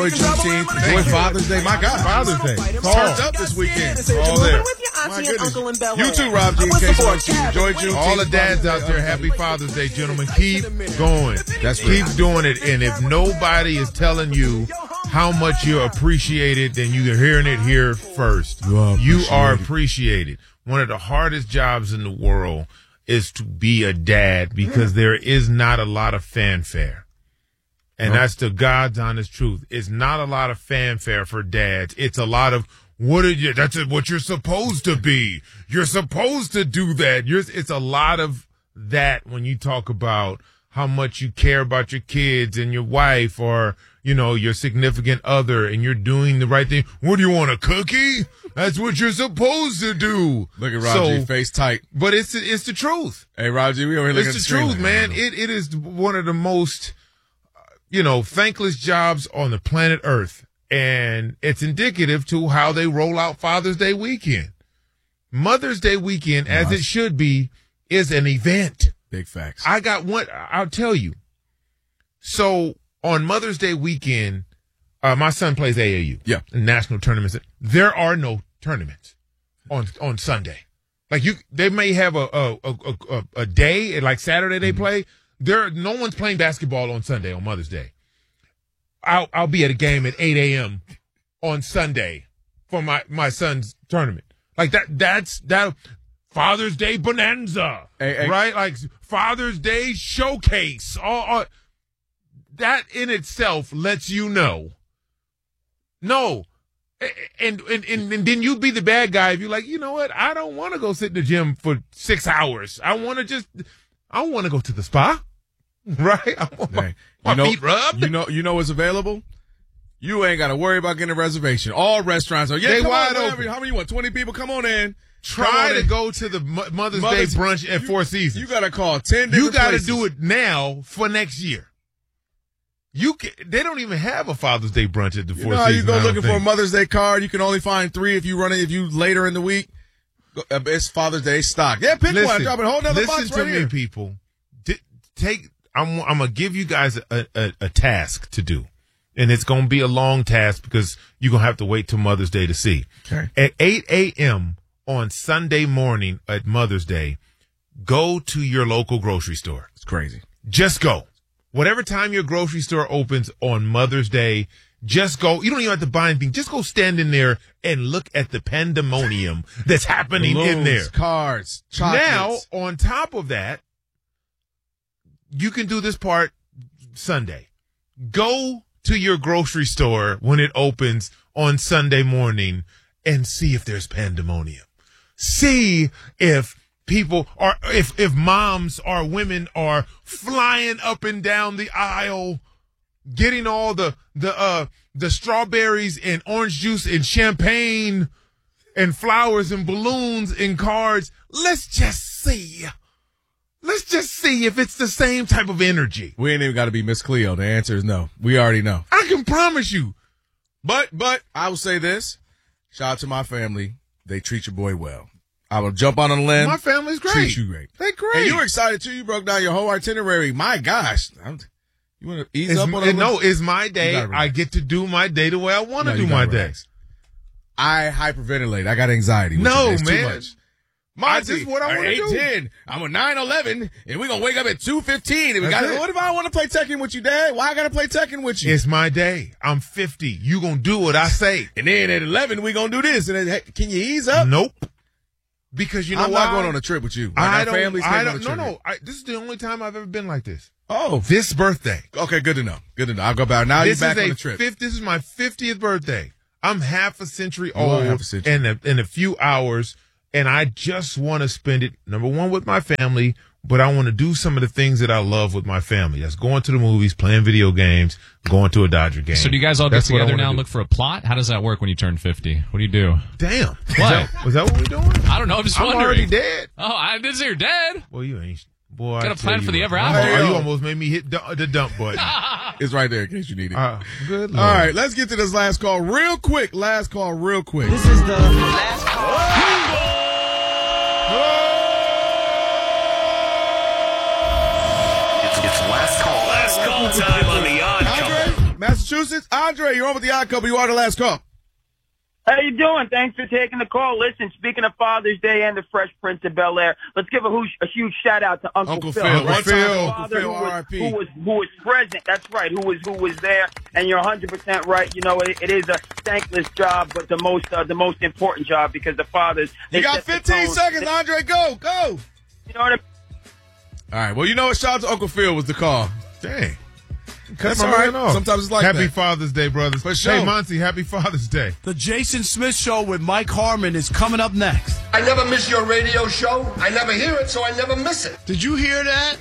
Juneteenth. Enjoy Father's Day. My God, Father's Day. Turned up this weekend. All there. My goodness. You too, Rob G. Enjoy Juneteenth. All the dads out there, happy Father's Day, gentlemen. Keep going. Keep doing it. And if nobody is telling you how much you're appreciated, then you're hearing it here first. You are appreciated. One of the hardest jobs in the world is to be a dad because there is not a lot of fanfare. And that's the God's honest truth. It's not a lot of fanfare for dads. It's a lot of, that's what you're supposed to be. You're supposed to do that. It's a lot of that when you talk about how much you care about your kids and your wife or, your significant other and you're doing the right thing. What do you want, a cookie? That's what you're supposed to do. Look at Roger, face tight. But it's the truth. Hey, Roger, we over here looking at the screen. It's the truth, man. It is one of the most, thankless jobs on the planet Earth. And it's indicative to how they roll out Father's Day weekend. Mother's Day weekend, as it should be, is an event. Big facts. I got one. I'll tell you. So on Mother's Day weekend, my son plays AAU. Yeah. National tournaments. There are no tournaments on Sunday. Like they may have a day, like Saturday they play. No one's playing basketball on Sunday on Mother's Day. I'll be at a game at 8 a.m. on Sunday for my son's tournament. Like that's Father's Day bonanza, right? Like Father's Day showcase. All that in itself lets you know. No. And then you'd be the bad guy if you're like, you know what? I don't want to go sit in the gym for 6 hours. I want to go to the spa. Right? I want my feet rubbed. You know what's available? You ain't got to worry about getting a reservation. All restaurants are they wide open. How many you want? 20 people? Come on in. Try to go to the Mother's Day brunch at Four Seasons. You got to call 10 different You got to places. do it now for next year. They don't even have a Father's Day brunch at the Four Seasons. You go looking for a Mother's Day card. You can only find 3 if you later in the week. It's Father's Day stock. Yeah, pick one. Drop a whole nother box right here. Listen to me, people. I'm going to give you guys a task to do. And it's going to be a long task because you're going to have to wait till Mother's Day to see. Okay. At 8 a.m. on Sunday morning at Mother's Day, go to your local grocery store. It's crazy. Just go. Whatever time your grocery store opens on Mother's Day, just go. You don't even have to buy anything. Just go stand in there and look at the pandemonium that's happening in there. Cards, chocolates. Now, on top of that, you can do this part Sunday. Go to your grocery store when it opens on Sunday morning and see if there's pandemonium. See if people are, if moms or women are flying up and down the aisle, getting all the strawberries and orange juice and champagne and flowers and balloons and cards. Let's just see if it's the same type of energy. We ain't even got to be Miss Cleo. The answer is no. We already know. I can promise you. But I will say this. Shout out to my family. They treat your boy well. I will jump on a limb. My family's great. Treat you great. They're great. And you're excited too. You broke down your whole itinerary. My gosh. You want to ease up on it? No, it's my day. I get to do my day the way I want to do my day. I hyperventilate. I got anxiety. No, man. Too much. This is what I want to do. 8:10. I'm a 9:11, and we're gonna wake up at 2:15. What if I want to play Tekken with you, Dad? Why I gotta play Tekken with you? It's my day. I'm 50. You gonna do what I say. And then at 11, we gonna do this. And then, hey, can you ease up? Nope. Because you know I'm not going on a trip with you. I don't. No. This is the only time I've ever been like this. Oh, this birthday. Okay, good to know. I'll go back. Now you're back on the trip. This is my 50th birthday. I'm half a century old in a few hours. And I just want to spend it, number one, with my family, but I want to do some of the things that I love with my family. That's going to the movies, playing video games, going to a Dodger game. So do you guys all get together now and look for a plot? How does that work when you turn 50? What do you do? Damn. What? Was that what we're doing? I don't know. I'm just wondering. I'm already dead. Oh, I didn't say you're dead. Well, you ain't. Boy, got a plan for the ever after. You almost made me hit the dump button. It's right there in case you need it. Good Lord. All right, let's get to this last call real quick. This is the last call. It's last call time on the Odd Couple. Massachusetts. Andre, you're on with the Odd Couple. You are the last call. How you doing? Thanks for taking the call. Listen, speaking of Father's Day and the Fresh Prince of Bel-Air, let's give a huge shout out to Uncle Phil. Uncle Phil, who was present. That's right. Who was there? And you're 100% right. You know, it is a thankless job, but the most important job, because the fathers. You got 15 seconds, Andre. Go. You know what I mean? All right. Well, you know what? Shout out to Uncle Phil was the call. Dang. That's all right. Sometimes it's like Happy that. Father's Day, brothers. For sure. Hey, Monty, happy Father's Day. The Jason Smith Show with Mike Harmon is coming up next. I never miss your radio show. I never hear it, so I never miss it. Did you hear that?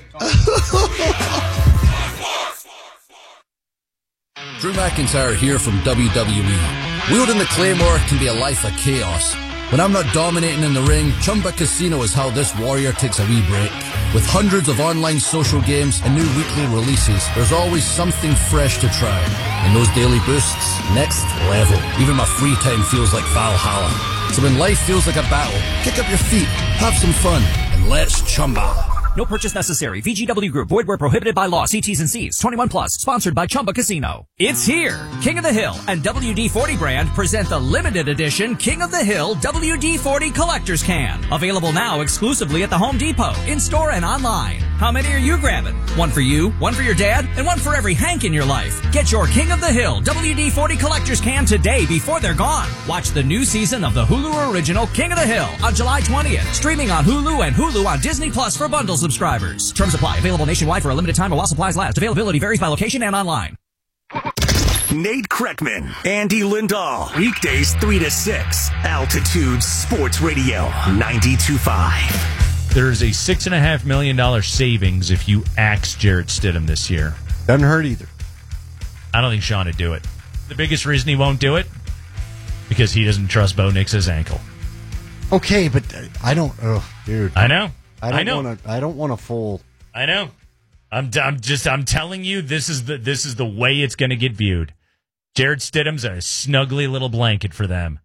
Drew McIntyre here from WWE. Wielding the Claymore can be a life of chaos. When I'm not dominating in the ring, Chumba Casino is how this warrior takes a wee break. With hundreds of online social games and new weekly releases, there's always something fresh to try. And those daily boosts, next level. Even my free time feels like Valhalla. So when life feels like a battle, kick up your feet, have some fun, and let's Chumba. No purchase necessary. VGW Group. Void where prohibited by law. See T's and C's. 21 plus. Sponsored by Chumba Casino. It's here. King of the Hill and WD-40 brand present the limited edition King of the Hill WD-40 Collector's Can. Available now exclusively at the Home Depot, in-store and online. How many are you grabbing? One for you, one for your dad, and one for every Hank in your life. Get your King of the Hill WD-40 Collector's Can today before they're gone. Watch the new season of the Hulu original King of the Hill on July 20th. Streaming on Hulu and Hulu on Disney Plus for bundle subscribers. Terms apply. Available nationwide for a limited time or while supplies last. Availability varies by location and online. Nate Kreckman, Andy Lindahl. Weekdays 3 to 6. Altitude Sports Radio 92.5. There's a $6.5 million savings if you axe Jarrett Stidham this year. Doesn't hurt either. I don't think Sean would do it. The biggest reason he won't do it, because he doesn't trust Bo Nix's ankle. Okay, but I don't. Oh, dude. I know. I don't want a full. I know. I'm telling you, this is the way it's going to get viewed. Jarrett Stidham's a snuggly little blanket for them.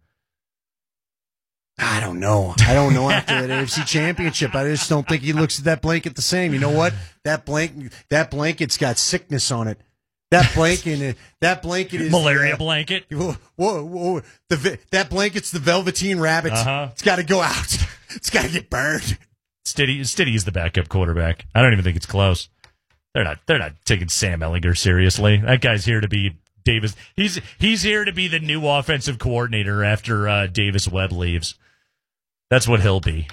I don't know. After that AFC Championship, I just don't think he looks at that blanket the same. You know what? That blanket's got sickness on it. That blanket is malaria blanket. Whoa! That blanket's the Velveteen Rabbit. It's got to go out. It's got to get burned. Stiddy is the backup quarterback. I don't even think it's close. They're not taking Sam Ehlinger seriously. That guy's here to be Davis. He's here to be the new offensive coordinator after Davis Webb leaves. That's what he'll be.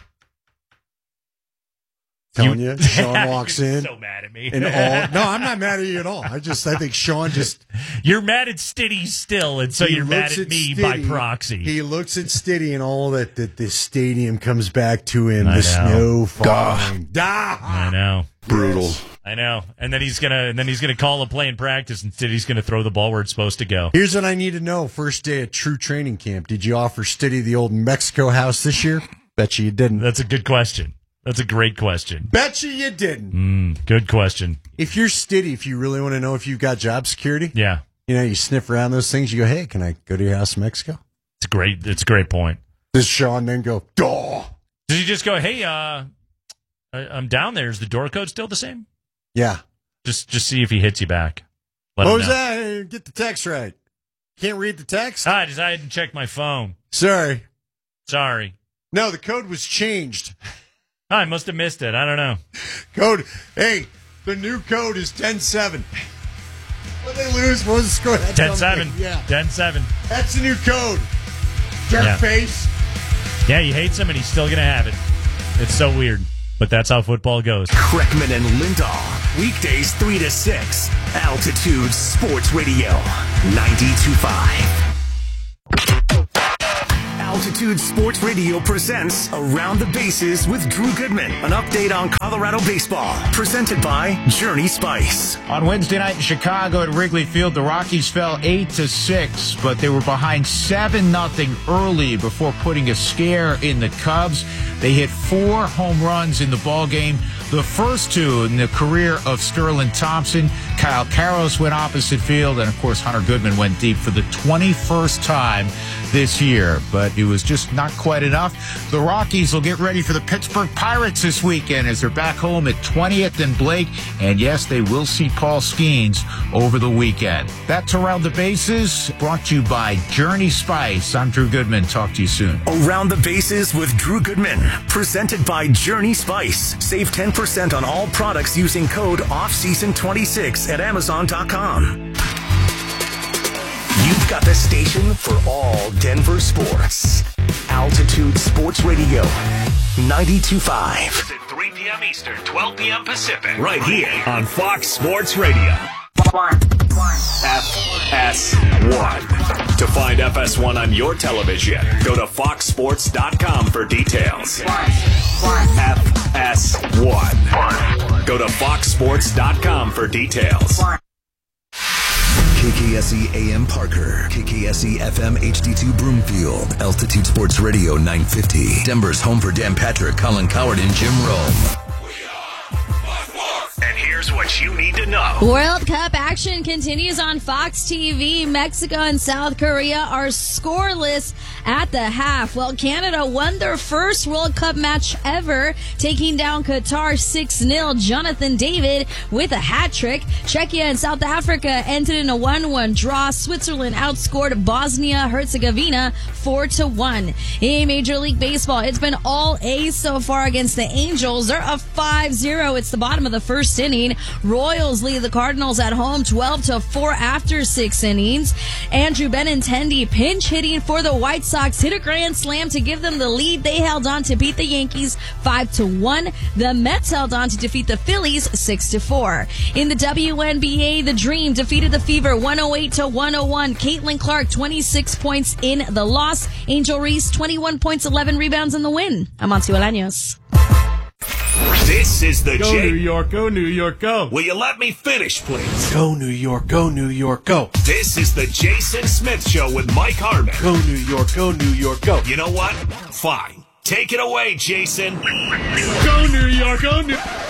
Telling you, Sean walks in. So mad at me. No, I'm not mad at you at all. I think Sean just. You're mad at Stiddy still, and so you're mad at me by proxy. He looks at Stiddy and all that the stadium comes back to him. The snow falling. I know. Brutal. I know. And then he's gonna call a play in practice, and Stiddy's gonna throw the ball where it's supposed to go. Here's what I need to know. First day at true training camp. Did you offer Stiddy the old Mexico house this year? Bet you didn't. That's a good question. That's a great question. Bet you didn't. Good question. If you're Stiddy, if you really want to know if you've got job security, yeah, you sniff around those things. You go, hey, can I go to your house in Mexico? It's a great point. Does Sean then go, duh? Does he just go, hey, I'm down there. Is the door code still the same? Yeah. Just see if he hits you back. What was that? Get the text right. Can't read the text? I hadn't checked my phone. Sorry. No, the code was changed. I must have missed it. I don't know. Hey, the new code is 10-7. When they lose, what was the score? 10-7. Yeah. 10-7. That's the new code. Jerk face. Yeah, he hates him, and he's still going to have it. It's so weird, but that's how football goes. Kreckman and Lindahl. Weekdays 3 to 6. Altitude Sports Radio 92.5. Altitude Sports Radio presents Around the Bases with Drew Goodman. An update on Colorado baseball. Presented by Journey Spice. On Wednesday night in Chicago at Wrigley Field, the Rockies fell 8-6, but they were behind 7-0 early before putting a scare in the Cubs. They hit 4 home runs in the ballgame, the first 2 in the career of Sterling Thompson. Kyle Karros went opposite field, and of course Hunter Goodman went deep for the 21st time this year, but it was just not quite enough. The Rockies will get ready for the Pittsburgh Pirates this weekend as they're back home at 20th and Blake, and yes, they will see Paul Skeens over the weekend. That's Around the Bases, brought to you by Journey Spice. I'm Drew Goodman. Talk to you soon. Around the Bases with Drew Goodman, presented by Journey Spice. Save 10% on all products using code OFFSEASON26 at Amazon.com. You've got the station for all Denver sports. Altitude Sports Radio, 92.5. At 3 p.m. Eastern, 12 p.m. Pacific. Right here on Fox Sports Radio. FS1. To find FS1 on your television, go to foxsports.com for details. FS1. Go to foxsports.com for details. KKSE AM Parker, KKSE FM HD2 Broomfield, Altitude Sports Radio 950. Denver's home for Dan Patrick, Colin Coward, and Jim Rome. And here's what you need to know. World Cup action continues on Fox TV. Mexico and South Korea are scoreless at the half. Well, Canada won their first World Cup match ever, taking down Qatar 6-0. Jonathan David with a hat trick. Czechia and South Africa ended in a 1-1 draw. Switzerland outscored Bosnia-Herzegovina 4-1. In Major League Baseball, it's been all A's so far against the Angels. They're up 5-0. It's the bottom of the first inning. Royals lead the Cardinals at home 12-4 after 6 innings. Andrew Benintendi pinch hitting for the White Sox hit a grand slam to give them the lead. They held on to beat the Yankees 5-1. The Mets held on to defeat the Phillies 6-4. In the WNBA, the Dream defeated the Fever 108-101. Caitlin Clark 26 points in the loss. Angel Reese 21 points, 11 rebounds in the win. I'm Monty Bolaños. This is the Go New York, go New York, go. Will you let me finish, please? Go New York, go New York, go. This is the Jason Smith Show with Mike Harmon. Go New York, go New York, go. You know what? Fine. Take it away, Jason. Go New York, go New York.